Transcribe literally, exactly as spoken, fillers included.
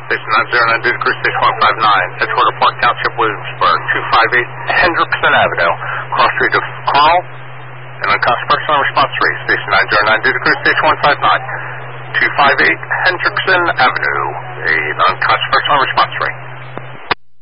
Station nine zero nine, due to crew station one five nine, Edgewater Park Township, Williamsburg, two five eight Hendrickson Avenue, cross street of Carl, and unconscious person on response three. Station nine zero nine, due to crew station one five nine, two five eight Hendrickson Avenue, a unconscious person on response three.